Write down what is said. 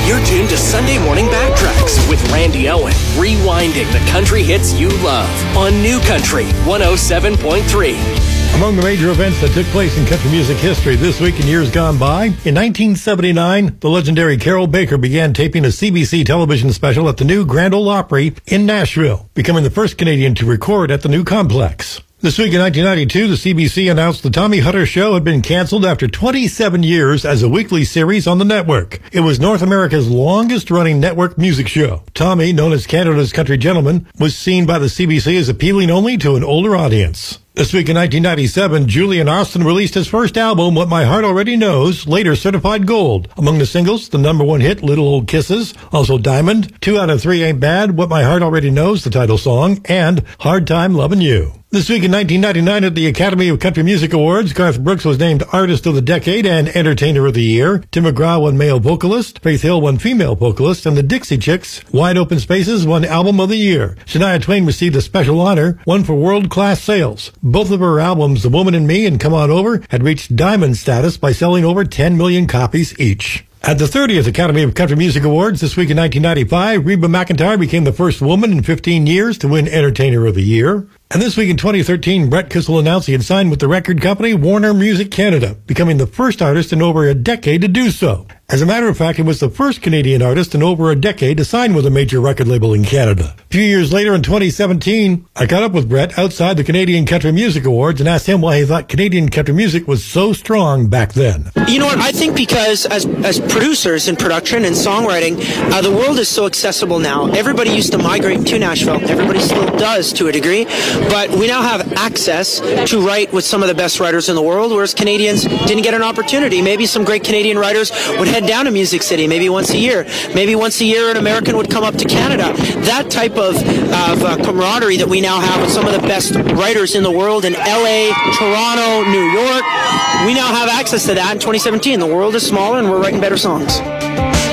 You're tuned to Sunday Morning Backtracks with Randy Owen, rewinding the country hits you love on New Country 107.3. Among the major events that took place in country music history this week and years gone by, in 1979, the legendary Carol Baker began taping a CBC television special at the new Grand Ole Opry in Nashville, becoming the first Canadian to record at the new complex. This week in 1992, the CBC announced the Tommy Hutter Show had been canceled after 27 years as a weekly series on the network. It was North America's longest-running network music show. Tommy, known as Canada's country gentleman, was seen by the CBC as appealing only to an older audience. This week in 1997, Julian Austin released his first album, What My Heart Already Knows, later certified gold. Among the singles, the number one hit, Little Old Kisses, also Diamond, 2 Out of 3 Ain't Bad, What My Heart Already Knows, the title song, and Hard Time Lovin' You. This week in 1999 at the Academy of Country Music Awards, Garth Brooks was named Artist of the Decade and Entertainer of the Year. Tim McGraw won Male Vocalist, Faith Hill won Female Vocalist, and the Dixie Chicks, Wide Open Spaces, won Album of the Year. Shania Twain received a special honor, one for world-class sales. Both of her albums, The Woman in Me and Come On Over, had reached diamond status by selling over 10 million copies each. At the 30th Academy of Country Music Awards this week in 1995, Reba McEntire became the first woman in 15 years to win Entertainer of the Year. And this week in 2013, Brett Kissel announced he had signed with the record company Warner Music Canada, becoming the first artist in over a decade to do so. As a matter of fact, he was the first Canadian artist in over a decade to sign with a major record label in Canada. A few years later in 2017, I caught up with Brett outside the Canadian Country Music Awards and asked him why he thought Canadian country music was so strong back then. You know what, I think because as producers in production and songwriting, the world is so accessible now. Everybody used to migrate to Nashville. Everybody still does to a degree. But we now have access to write with some of the best writers in the world, whereas Canadians didn't get an opportunity. Maybe some great Canadian writers would head down to Music City maybe once a year. Maybe once a year an American would come up to Canada. That type of camaraderie that we now have with some of the best writers in the world in LA, Toronto, New York, we now have access to that in 2017. The world is smaller and we're writing better songs.